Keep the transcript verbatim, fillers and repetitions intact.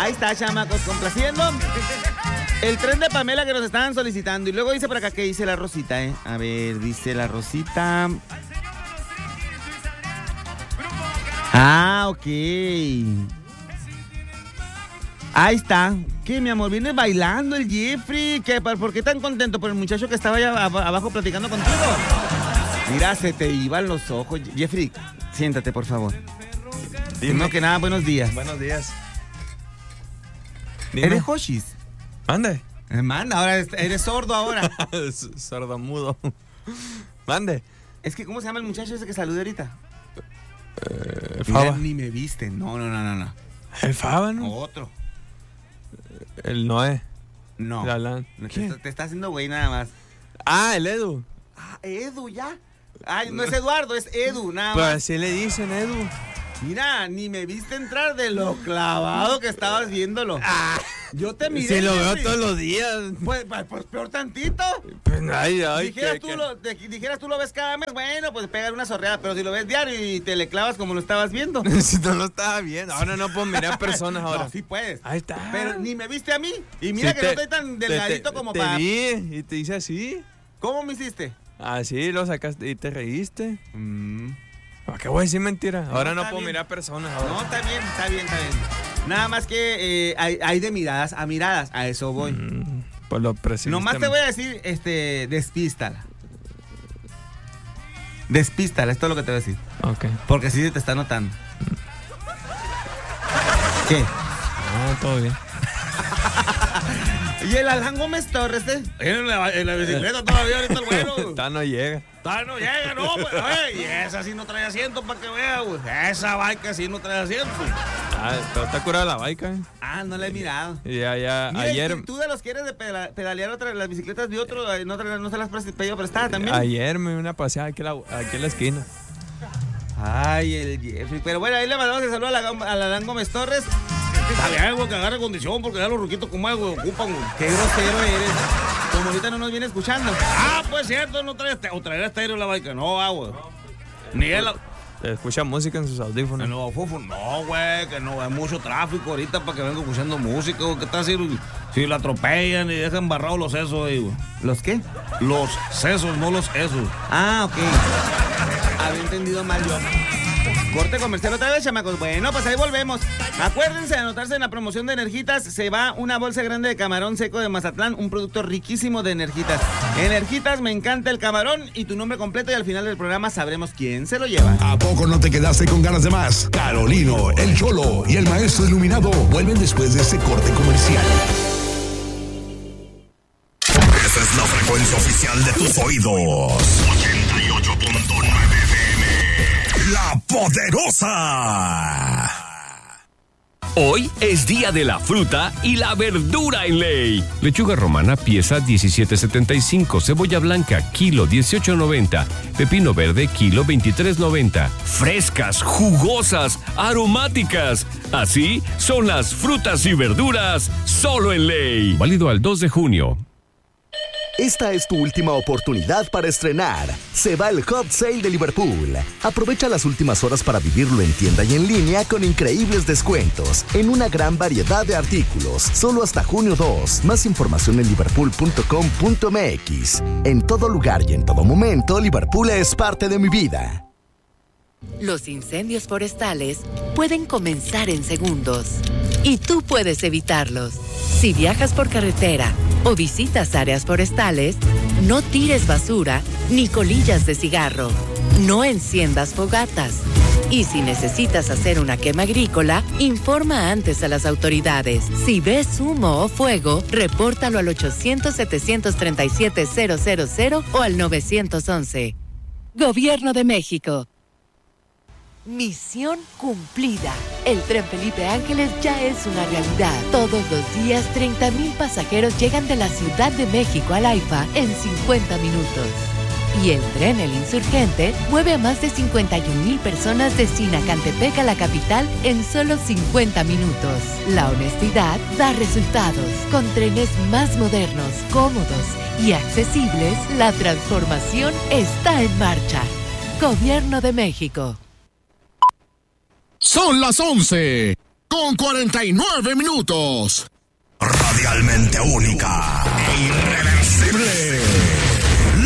Ahí está, chamacos, complaciendo el tren de Pamela que nos estaban solicitando. Y luego dice por acá que dice la Rosita, ¿eh? A ver, dice la Rosita. Ah, ok. Ahí está. ¿Qué, mi amor? ¿Vienes bailando el Jeffrey? ¿Qué, ¿Por qué tan contento? ¿Por el muchacho que estaba allá abajo platicando contigo? Mira, se te iban los ojos. Jeffrey, siéntate, por favor. Primero que nada, buenos días. Buenos días. Dime. ¿Eres Hoshis? Mande. Manda, ahora eres, eres sordo ahora. Sordomudo. Mande. Es que, ¿cómo se llama el muchacho ese que saludé ahorita? Eh, Mira, Faba. ni me viste. No, no, no, no, no. ¿El Faba, no? Otro. El Noé. No. El Alan. Te, te está haciendo güey nada más. Ah, el Edu. Ah, Edu, ya. Ay, no es Eduardo, es Edu, nada Pues más. así le dicen, Edu. Mira, ni me viste entrar de lo clavado que estabas viéndolo. Ah, yo te miré. Si lo veo Jeffrey. todos los días. Pues, pues, pues peor tantito. Pues ay, ay. dijeras, que- tú que- Lo, de- dijeras tú lo ves cada mes, bueno, pues pegar una sorreada. Pero si lo ves diario y te le clavas como lo estabas viendo. Si no lo estaba viendo. Ahora no puedo mirar personas ahora. No, sí puedes. Ahí está. Pero ni me viste a mí. Y mira Sí, que te- no estoy tan te- delgadito te- como te para... vi y te hice así. ¿Cómo me hiciste? Así lo sacaste y te reíste. Mm. ¿Para qué voy a decir mentira? Ahora no, está puedo bien. mirar personas. Ahora. No, está bien, está bien, está bien. Nada más que eh, hay, hay de miradas a miradas, a eso voy. Mm, pues lo precisamente. Nomás te voy a decir, este, despístala. Despístala, es todo lo que te voy a decir. Ok. Porque sí se te está notando. ¿Qué? No, todo bien. ¿Y el Alan Gómez Torres, eh? En la, en la bicicleta todavía ahorita el güero. Ta no llega. Ah, no llega, no, pues, oye, y esa sí no trae asiento para que vea, güey. Esa bike sí no trae asiento. Ah, pero está curada la bike, ¿eh? Ah, no la he mirado. Y ya, ya, Mira, ayer, ¿y tú de los que eres de peda- pedalear otra, las bicicletas de otro, eh, no, te- no se las has pedido prestada también? ayer me di una paseada aquí, a la, aquí en la esquina. Ay, el Jeffrey. Pero bueno, ahí le mandamos el saludo a la, a la Alan Gómez Torres. Está bien, güey, que agarre condición porque ya los ruquitos como algo ocupan, güey. Qué grosero eres. Como ahorita no nos viene escuchando. Ah, pues cierto, no traes, o traerá estéreo la bike. No, ah, güey. Ni él. Escucha música en sus audífonos. No, fufo, no, güey, que no hay mucho tráfico ahorita para que venga escuchando música, güey. ¿Qué tal si, si la atropellan y dejan barrados los sesos ahí, güey? ¿Los qué? Los sesos, no los esos. Ah, ok. Había entendido mal yo. Corte comercial otra vez, chamacos. Bueno, pues ahí volvemos. Acuérdense de anotarse en la promoción de Energitas. Se va una bolsa grande de camarón seco de Mazatlán, un producto riquísimo de Energitas. Energitas, me encanta el camarón y tu nombre completo y al final del programa sabremos quién se lo lleva. ¿A poco no te quedaste con ganas de más? Carolino, el Cholo y el Maestro Iluminado vuelven después de este corte comercial. Esa es la frecuencia oficial de tus oídos. ochenta y ocho punto nueve F M. La Poderosa. Hoy es día de la fruta y la verdura en ley. Lechuga romana, pieza diecisiete setenta y cinco. Cebolla blanca, kilo dieciocho noventa. Pepino verde, kilo veintitrés noventa. Frescas, jugosas, aromáticas. Así son las frutas y verduras solo en ley. Válido al dos de junio. Esta es tu última oportunidad para estrenar. Se va el Hot Sale de Liverpool. Aprovecha las últimas horas para vivirlo en tienda y en línea con increíbles descuentos en una gran variedad de artículos. Solo hasta junio dos. Más información en liverpool punto com punto m x. En todo lugar y en todo momento, Liverpool es parte de mi vida. Los incendios forestales pueden comenzar en segundos y tú puedes evitarlos. Si viajas por carretera o visitas áreas forestales, no tires basura ni colillas de cigarro. No enciendas fogatas. Y si necesitas hacer una quema agrícola, informa antes a las autoridades. Si ves humo o fuego, repórtalo al ochocientos, setecientos treinta y siete, cero cero cero o al nueve once. Gobierno de México. Misión cumplida. El Tren Felipe Ángeles ya es una realidad. Todos los días, treinta mil pasajeros llegan de la Ciudad de México al AIFA en cincuenta minutos. Y el tren El Insurgente mueve a más de cincuenta y un mil personas de Sinacantepec a la capital en solo cincuenta minutos. La honestidad da resultados. Con trenes más modernos, cómodos y accesibles, la transformación está en marcha. Gobierno de México. Son las once con cuarenta y nueve minutos. Radialmente única e irreversible.